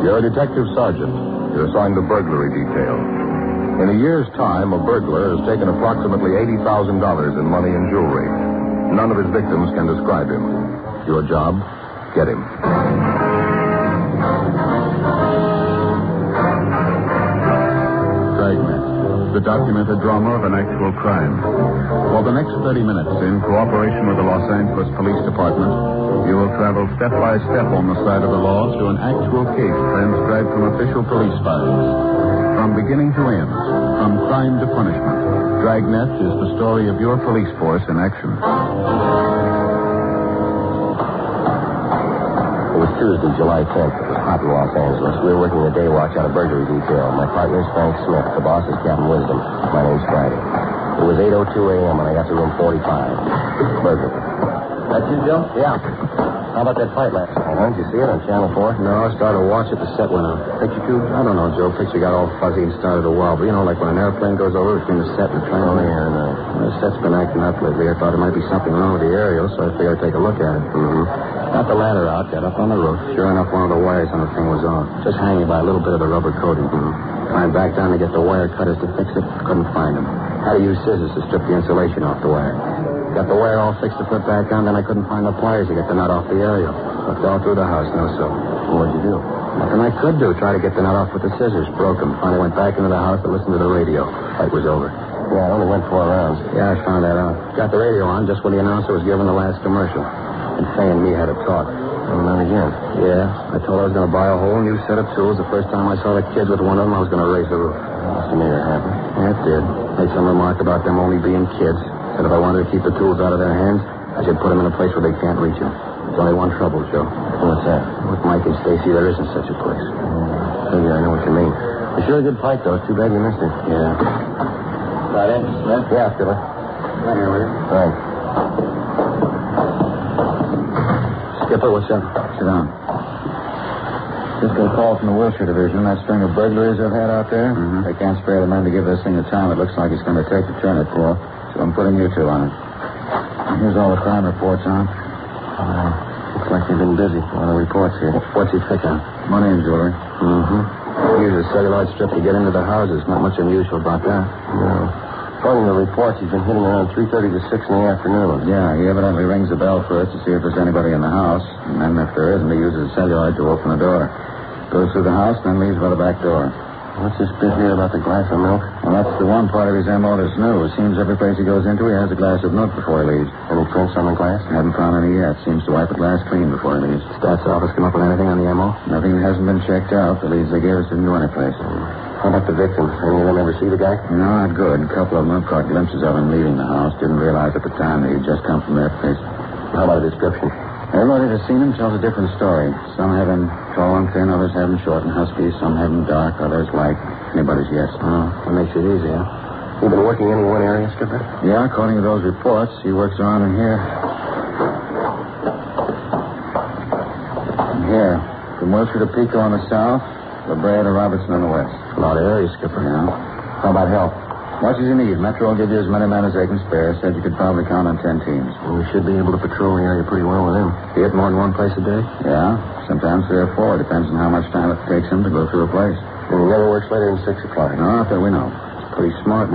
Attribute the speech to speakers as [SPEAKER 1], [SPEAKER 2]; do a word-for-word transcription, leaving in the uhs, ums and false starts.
[SPEAKER 1] You're a detective sergeant. You're assigned to burglary detail. In a year's time, a burglar has taken approximately eighty thousand dollars in money and jewelry. None of his victims can describe him. Your job, get him.
[SPEAKER 2] Dragnet, the documented drama of an actual crime. For the next thirty minutes, in cooperation with the Los Angeles Police Department, you will travel step by step on the side of the law through an actual case transcribed from official police files. From beginning to end, from crime to punishment, Dragnet is the story of your police force in action.
[SPEAKER 3] It was Tuesday, July tenth. It was hot in Los Angeles. We were working the day watch on a burglary detail. My partner is Frank Smith. The boss is Captain Wisdom. My name's Friday. It was eight oh two a.m. when I got to room forty-five. Burglary.
[SPEAKER 4] That's you, Joe?
[SPEAKER 3] Yeah. How about that fight last night, huh? Did you see it on Channel four?
[SPEAKER 4] No, I started to watch it. The set went out.
[SPEAKER 3] Picture tube?
[SPEAKER 4] I don't know, Joe. Picture got all fuzzy and started a while. But, you know, like when an airplane goes over between the set and the train.
[SPEAKER 3] Oh, yeah, I know.
[SPEAKER 4] The set's been acting up lately. I thought there might be something wrong with the aerial, so I figured I'd take a look at it.
[SPEAKER 3] Mm-hmm.
[SPEAKER 4] Got the ladder out, got up on the roof. Sure enough, one of the wires on the thing was off. Just hanging by a little bit of the rubber coating.
[SPEAKER 3] Mm-hmm.
[SPEAKER 4] Climbed back down to get the wire cutters to fix it. Couldn't find them. Had to use scissors to strip the insulation off the wire. Got the wire all fixed to put back on, then I couldn't find the pliers to get the nut off the aerial. Looked all through the house, no so.
[SPEAKER 3] What'd you do?
[SPEAKER 4] Nothing I could do. Try to get the nut off with the scissors. Broke them. Finally went back into the house to listen to the radio. Fight was over.
[SPEAKER 3] Yeah, I only went four rounds.
[SPEAKER 4] Yeah, I found that out. Got the radio on just when the announcer was giving the last commercial. And Fay and me had a talk.
[SPEAKER 3] Oh, not again.
[SPEAKER 4] Yeah, I told her I was going to buy a whole new set of tools. The first time I saw the kids with one of them, I was going to raise the roof.
[SPEAKER 3] Must have made her happy.
[SPEAKER 4] Yeah, it did. Made some remark about them only being kids. Said if I wanted to keep the tools out of their hands, I should put them in a place where they can't reach them. There's only one trouble, Joe.
[SPEAKER 3] What's that?
[SPEAKER 4] With Mike and Stacy, there isn't such a place.
[SPEAKER 3] Oh, yeah, I know what you mean. It's sure a good fight, though. It's too bad you missed it.
[SPEAKER 4] Yeah.
[SPEAKER 3] Got in, Smith? Yeah, Skipper.
[SPEAKER 4] Right here with you.
[SPEAKER 3] Thanks.
[SPEAKER 4] Skipper, what's up?
[SPEAKER 2] Sit down. Just got a call from the Wilshire Division. That string of burglaries I've had out there.
[SPEAKER 4] Mm-hmm.
[SPEAKER 2] They can't spare the men to give this thing the time it looks like it's going to take to turn it for. So I'm putting you two on it. Here's all the crime reports on.
[SPEAKER 3] Uh, looks like they've been busy. A lot of reports here.
[SPEAKER 4] What's he pick on?
[SPEAKER 2] Money and jewelry.
[SPEAKER 4] Mm-hmm. Use a celluloid strip to get into the houses. Not much unusual about that.
[SPEAKER 3] No. According to the reports, he's been hitting around three thirty to six in the afternoon.
[SPEAKER 2] Yeah, he evidently rings the bell first to see if there's anybody in the house. And then if there isn't, he uses a celluloid to open the door. Goes through the house, then leaves by the back door.
[SPEAKER 3] What's this bit here about the glass of milk?
[SPEAKER 2] Well, that's the one part of his M O that's new. It seems every place he goes into, he has a glass of milk before he leaves.
[SPEAKER 3] Any prints on the glass?
[SPEAKER 2] Haven't found any yet. Seems to wipe the glass clean before he leaves.
[SPEAKER 4] Stats office come up with anything on the M O?
[SPEAKER 2] Nothing that hasn't been checked out. The leads they gave us didn't go anyplace.
[SPEAKER 3] How about the victims? Any of them ever see the guy?
[SPEAKER 2] No, not good. A couple of them have caught glimpses of him leaving the house. Didn't realize at the time that he'd just come from their place.
[SPEAKER 3] How about a description?
[SPEAKER 2] Everybody that's seen him tells a different story. Some have him tall and thin, others have him short and husky. Some have him dark, others light. Anybody's guess.
[SPEAKER 4] Oh, that makes it easy, huh?
[SPEAKER 3] You been working any one area, Skipper?
[SPEAKER 2] Yeah, according to those reports, he works around in here. In here. From Wilshire to Pico on the south, La Brea to Robertson on the west.
[SPEAKER 4] A lot of areas, Skipper.
[SPEAKER 2] Yeah.
[SPEAKER 3] How about help?
[SPEAKER 2] Much as you need. Metro will give you as many men as they can spare. Said you could probably count on ten teams.
[SPEAKER 3] Well, we should be able to patrol the area pretty well with him.
[SPEAKER 4] You hit more than one place a day?
[SPEAKER 2] Yeah, sometimes three or four. Depends on how much time it takes him to go through a place.
[SPEAKER 3] And he never works later than six o'clock.
[SPEAKER 2] No, not that we know.
[SPEAKER 4] It's pretty smart.